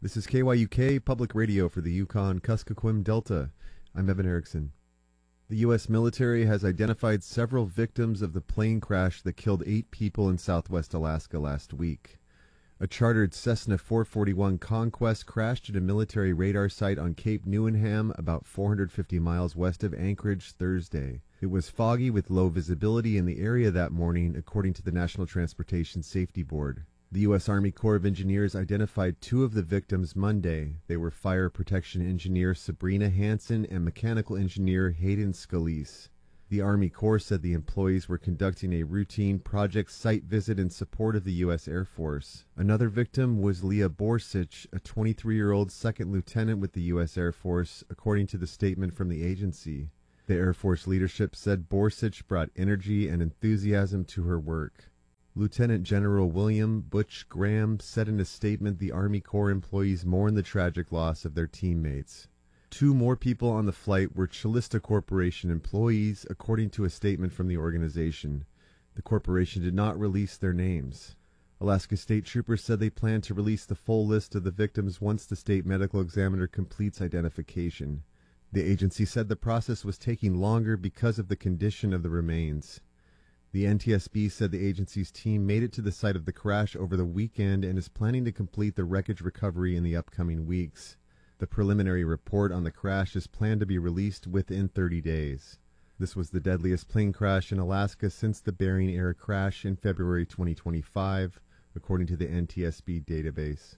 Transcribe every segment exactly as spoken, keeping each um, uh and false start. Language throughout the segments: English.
This is K Y U K Public Radio for the Yukon-Kuskokwim Delta. I'm Evan Erickson. The U S military has identified several victims of the plane crash that killed eight people in southwest Alaska last week. A chartered Cessna four forty-one Conquest crashed at a military radar site on Cape Newenham, about four hundred fifty miles west of Anchorage, Thursday. It was foggy with low visibility in the area that morning, according to the National Transportation Safety Board. The U S Army Corps of Engineers identified two of the victims Monday. They were fire protection engineer Sabrina Hansen and mechanical engineer Hayden Scalise. The Army Corps said the employees were conducting a routine project site visit in support of the U S Air Force. Another victim was Leah Borsich, a twenty-three-year-old second lieutenant with the U S Air Force, according to the statement from the agency. The Air Force leadership said Borsich brought energy and enthusiasm to her work. Lieutenant General William Butch Graham said in a statement the Army Corps employees mourn the tragic loss of their teammates. Two more people on the flight were Chalista Corporation employees, according to a statement from the organization. The corporation did not release their names. Alaska State Troopers said they plan to release the full list of the victims once the state medical examiner completes identification. The agency said the process was taking longer because of the condition of the remains. The N T S B said the agency's team made it to the site of the crash over the weekend and is planning to complete the wreckage recovery in the upcoming weeks. The preliminary report on the crash is planned to be released within thirty days. This was the deadliest plane crash in Alaska since the Bering Air crash in February twenty twenty-five, according to the N T S B database.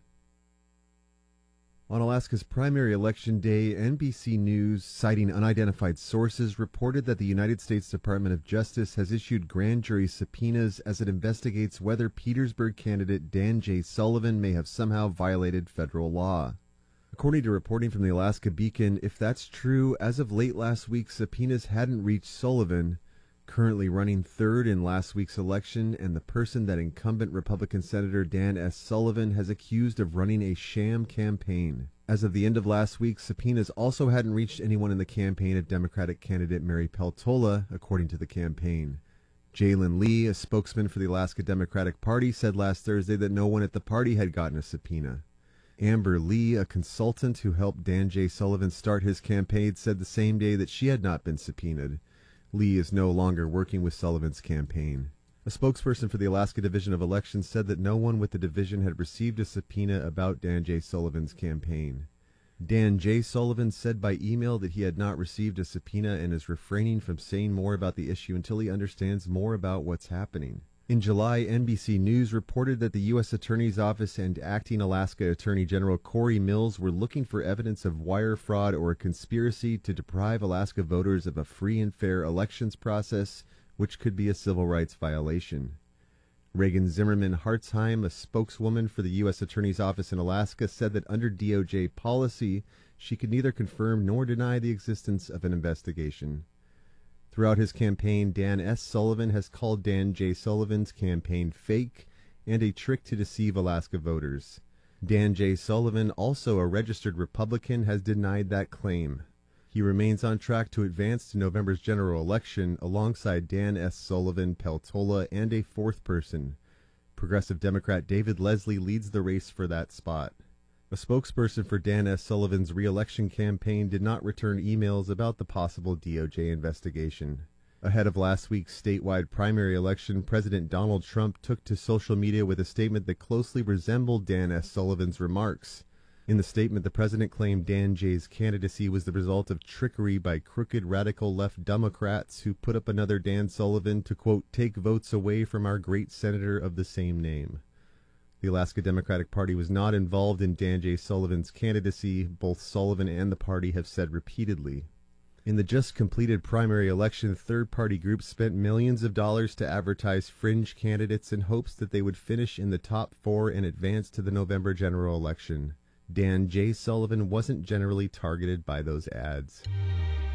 On Alaska's primary election day, N B C News, citing unidentified sources, reported that the United States Department of Justice has issued grand jury subpoenas as it investigates whether Petersburg candidate Dan J. Sullivan may have somehow violated federal law. According to reporting from the Alaska Beacon, if that's true, as of late last week, subpoenas hadn't reached Sullivan, currently running third in last week's election, and the person that incumbent Republican Senator Dan S. Sullivan has accused of running a sham campaign. As of the end of last week, subpoenas also hadn't reached anyone in the campaign of Democratic candidate Mary Peltola, according to the campaign. Jalen Lee, a spokesman for the Alaska Democratic Party, said last Thursday that no one at the party had gotten a subpoena. Amber Lee, a consultant who helped Dan J. Sullivan start his campaign, said the same day that she had not been subpoenaed. Lee is no longer working with Sullivan's campaign. A spokesperson for the Alaska Division of Elections said that no one with the division had received a subpoena about Dan J. Sullivan's campaign. Dan J. Sullivan said by email that he had not received a subpoena and is refraining from saying more about the issue until he understands more about what's happening. In July, N B C News reported that the U S Attorney's Office and acting Alaska Attorney General Corey Mills were looking for evidence of wire fraud or a conspiracy to deprive Alaska voters of a free and fair elections process, which could be a civil rights violation. Reagan Zimmerman Hartzheim, a spokeswoman for the U S Attorney's Office in Alaska, said that under D O J policy, she could neither confirm nor deny the existence of an investigation. Throughout his campaign, Dan S. Sullivan has called Dan J. Sullivan's campaign fake and a trick to deceive Alaska voters. Dan J. Sullivan, also a registered Republican, has denied that claim. He remains on track to advance to November's general election alongside Dan S. Sullivan, Peltola, and a fourth person. Progressive Democrat David Leslie leads the race for that spot. A spokesperson for Dan S. Sullivan's re-election campaign did not return emails about the possible D O J investigation. Ahead of last week's statewide primary election, President Donald Trump took to social media with a statement that closely resembled Dan S. Sullivan's remarks. In the statement, the president claimed Dan J's candidacy was the result of trickery by crooked radical left Democrats who put up another Dan Sullivan to, quote, take votes away from our great senator of the same name. The Alaska Democratic Party was not involved in Dan J. Sullivan's candidacy, both Sullivan and the party have said repeatedly. In the just completed primary election, third-party groups spent millions of dollars to advertise fringe candidates in hopes that they would finish in the top four and advance to the November general election. Dan J. Sullivan wasn't generally targeted by those ads.